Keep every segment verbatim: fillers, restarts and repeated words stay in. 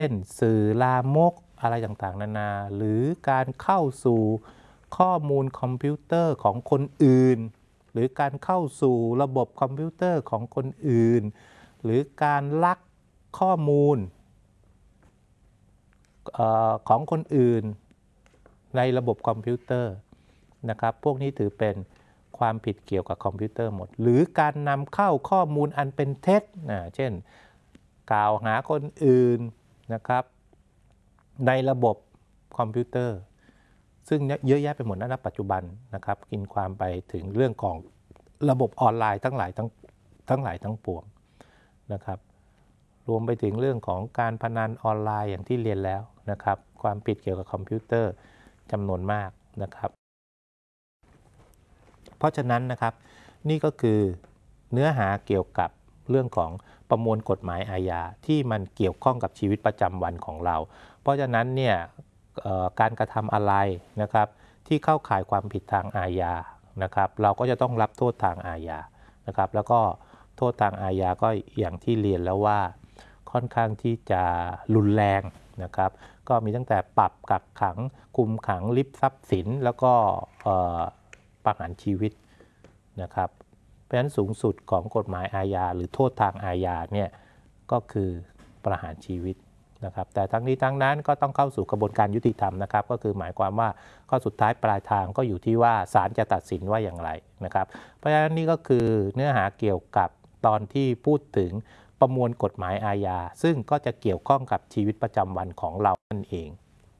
ช่นสื่อลามกอะไรต่างๆนานาหรือการเข้าสู่ข้อมูลคอมพิวเตอร์ของคนอื่นหรือการเข้าสู่ระบบคอมพิวเตอร์ของคนอื่นหรือการลักข้อมูลเอ่อของคนอื่นในระบบคอมพิวเตอร์นะครับพวกนี้ถือเป็นความผิดเกี่ยวกับคอมพิวเตอร์หมดหรือการนำเข้าข้อมูลอันเป็นเท็จนะเช่นกล่าวหาคนอื่นนะครับในระบบคอมพิวเตอร์ซึ่งเยอะแยะไปหมดณปัจจุบันนะครับกินความไปถึงเรื่องของระบบออนไลน์ทั้งหลายทั้งทั้งหลายทั้งปวงนะครับรวมไปถึงเรื่องของการพนันออนไลน์อย่างที่เรียนแล้วนะครับความผิดเกี่ยวกับคอมพิวเตอร์จำนวนมากนะครับเพราะฉะนั้นนะครับนี่ก็คือเนื้อหาเกี่ยวกับเรื่องของประมวลกฎหมายอาญาที่มันเกี่ยวข้องกับชีวิตประจำวันของเราเพราะฉะนั้นเนี่ยการกระทำอะไรนะครับที่เข้าข่ายความผิดทางอาญานะครับเราก็จะต้องรับโทษทางอาญานะครับแล้วก็โทษทางอาญาก็อย่างที่เรียนแล้วว่าค่อนข้างที่จะรุนแรงนะครับก็มีตั้งแต่ปรับกักขังคุมขังริบทรัพย์สินแล้วก็ประหารชีวิตนะครับเพราะฉะนั้นสูงสุดของกฎหมายอาญาหรือโทษทางอาญาเนี่ยก็คือประหารชีวิตนะครับแต่ทั้งนี้ทั้งนั้นก็ต้องเข้าสู่กระบวนการยุติธรรมนะครับก็คือหมายความว่าข้อสุดท้ายปลายทางก็อยู่ที่ว่าศาลจะตัดสินว่าอย่างไรนะครับเพราะฉะนั้นนี่ก็คือเนื้อหาเกี่ยวกับตอนที่พูดถึงประมวลกฎหมายอาญาซึ่งก็จะเกี่ยวข้องกับชีวิตประจำวันของเรานั่นเอง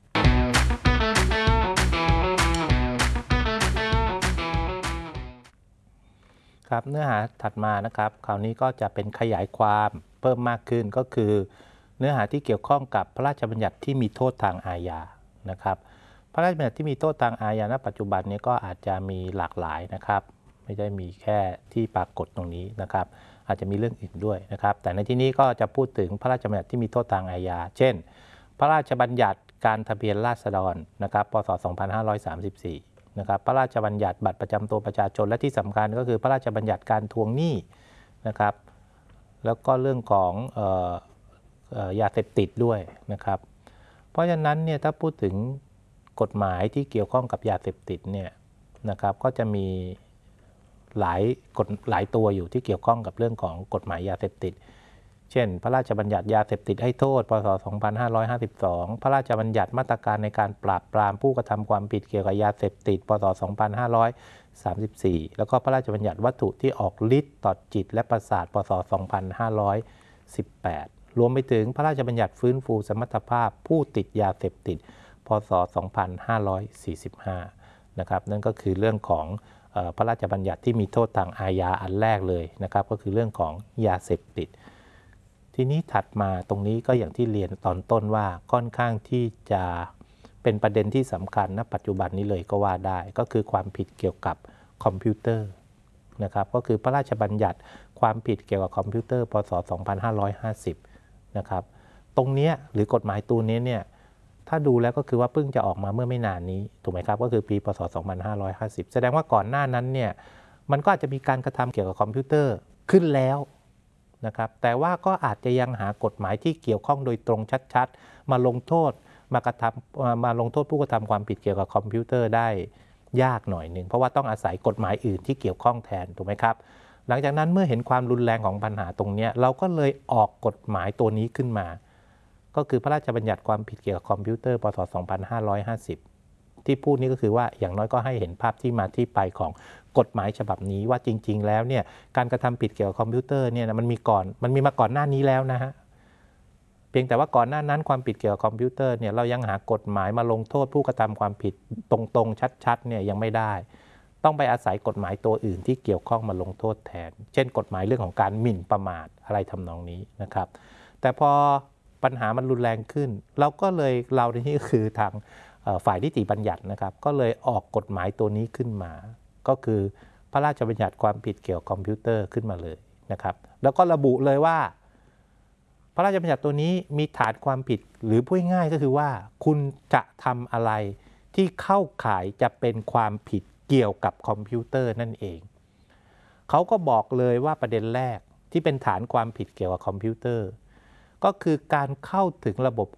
ครับเนื้อหาถัดมานะครับคราวนี้ก็จะเป็นขยายความเพิ่มมากขึ้นก็คือเนื้อหาที่เกี่ยวข้องกับพระราชบัญญัติที่มีโทษทางอาญานะครับพระราชบัญญัติที่มีโทษทางอาญาณปัจจุบันนี้ก็อาจจะมีหลากหลายนะครับไม่ได้มีแค่ที่ปรากฏตรงนี้นะครับอาจจะมีเรื่องอื่นด้วยนะครับแต่ในที่นี้ก็จะพูดถึงพระราชบัญญัติที่มีโทษทางอาญาเช่นพระราชบัญญัติการทะเบียนราษฎรนะครับพ.ศ. สองพันห้าร้อยสามสิบสี่นะครับพระราชบัญญัติบัตรประจำตัวประชาชนและที่สำคัญก็คือพระราชบัญญัติการทวงหนี้นะครับแล้วก็เรื่องของเอ่อเอ่อยาเสพติดด้วยนะครับเพราะฉะนั้นเนี่ยถ้าพูดถึงกฎหมายที่เกี่ยวข้องกับยาเสพติดเนี่ยนะครับก็จะมีหลายกฎหลายตัวอยู่ที่เกี่ยวข้องกับเรื่องของกฎหมายยาเสพติดเช่นพระราชบัญญัติยาเสพติดให้โทษพ.ศ. สองพันห้าร้อยห้าสิบสองพระราชบัญญัติมาตรการในการปราบปรามผู้กระทำความผิดเกี่ยวกับยาเสพติดพ.ศ. สองพันห้าร้อยสามสิบสี่แล้วก็พระราชบัญญัติวัตถุที่ออกฤทธิ์ต่อจิตและประสาทพ.ศ. สองพันห้าร้อยสิบแปดรวมไปถึงพระราชบัญญัติฟื้นฟูสมรรถภาพผู้ติดยาเสพติดพ.ศ. สองพันห้าร้อยสี่สิบห้านะครับนั่นก็คือเรื่องของพระราชบัญญัติที่มีโทษทางอาญาอันแรกเลยนะครับก็คือเรื่องของยาเสพติดทีนี้ถัดมาตรงนี้ก็อย่างที่เรียนตอนต้นว่าค่อนข้างที่จะเป็นประเด็นที่สำคัญณปัจจุบันนี้เลยก็ว่าได้ก็คือความผิดเกี่ยวกับคอมพิวเตอร์นะครับก็คือพระราชบัญญัติความผิดเกี่ยวกับคอมพิวเตอร์พ.ศ. สองพันห้าร้อยห้าสิบนะครับตรงนี้หรือกฎหมายตัวนี้เนี่ยถ้าดูแล้วก็คือว่าเพิ่งจะออกมาเมื่อไม่นานนี้ถูกไหมครับก็คือปีพ.ศ. สองพันห้าร้อยห้าสิบแสดงว่าก่อนหน้านั้นเนี่ยมันก็อาจจะมีการกระทำเกี่ยวกับคอมพิวเตอร์ขึ้นแล้วนะครับแต่ว่าก็อาจจะยังหากฎหมายที่เกี่ยวข้องโดยตรงชัดๆมาลงโทษมากระทำมาลงโทษผู้กระทำความผิดเกี่ยวกับคอมพิวเตอร์ได้ยากหน่อยหนึ่งเพราะว่าต้องอาศัยกฎหมายอื่นที่เกี่ยวข้องแทนถูกไหมครับหลังจากนั้นเมื่อเห็นความรุนแรงของปัญหาตรงนี้เราก็เลยออกกฎหมายตัวนี้ขึ้นมาก็คือพระราชบัญญัติความผิดเกี่ยวกับคอมพิวเตอร์พ.ศ. สองพันห้าร้อยห้าสิบที่พูดนี้ก็คือว่าอย่างน้อยก็ให้เห็นภาพที่มาที่ไปของกฎหมายฉบับนี้ว่าจริงๆแล้วเนี่ยการกระทำผิดเกี่ยวกับคอมพิวเตอร์เนี่ยมันมีก่อนมันมีมาก่อนหน้านี้แล้วนะฮะเพียงแต่ว่าก่อนหน้านั้นความผิดเกี่ยวกับคอมพิวเตอร์เนี่ยเรายังหากฎหมายมาลงโทษผู้กระทำความผิดตรงๆชัดๆเนี่ยยังไม่ได้ต้องไปอาศัยกฎหมายตัวอื่นที่เกี่ยวข้องมาลงโทษแทนเช่นกฎหมายเรื่องของการหมิ่นประมาทอะไรทำนองนี้นะครับแต่พอปัญหามันรุนแรงขึ้นเราก็เลยเราในที่คือทางฝ่ายนิติบัญญัตินะครับก็เลยออกกฎหมายตัวนี้ขึ้นมาก็คือพระราชบัญญัติความผิดเกี่ยวกับคอมพิวเตอร์ขึ้นมาเลยนะครับแล้วก็ระบุเลยว่าพระราชบัญญัติตัวนี้มีฐานความผิดหรือพูดง่ายก็คือว่าคุณจะทำอะไรที่เข้าข่ายจะเป็นความผิดเกี่ยวกับคอมพิวเตอร์นั่นเองเขาก็บอกเลยว่าประเด็นแรกที่เป็นฐานความผิดเกี่ยวกับคอมพิวเตอร์ก็คือการเข้าถึงระบบ